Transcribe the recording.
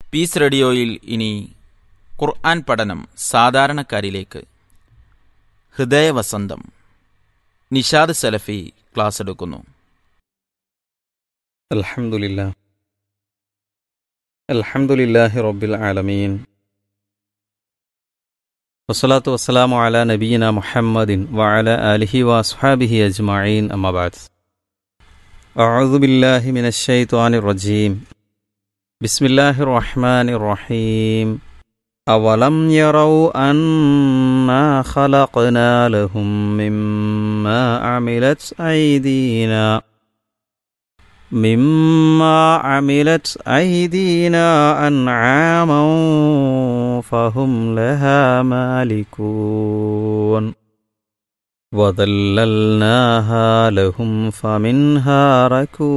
Piece റേഡിയോയിൽ ഇനി ഖുർആൻ പഠനം സാധാരണക്കാരിലേക്ക്. ഹൃദയവസന്തം. നിഷാദ് സലഫി ക്ലാസ് എടുക്കുന്നു. അൽഹംദുലില്ലാഹി റബ്ബിൽ ആലമീൻ വസ്സലാത്തു വസ്സലാമു അലാ നബിയിന മുഹമ്മദിൻ വഅലാ ആലിഹി വഅസ്ഹാബിഹി അജ്മഈൻ അമ്മാ ബഅദ്. അഊദു ബില്ലാഹി മിനശ് ശൈത്വാനിർ റജീം. ബിസ്മില്ലാഹിർ റഹ്മാനിർ റഹീം. അവലം യറൗ അന്നാ ഖലഖനാ ലഹും മിമ്മാ عملت أيدينا أنعاما فهم لها مالكون وذللناها لهم فمنها ركوبهم